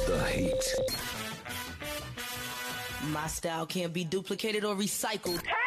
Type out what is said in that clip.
The heat. My style can't be duplicated or recycled.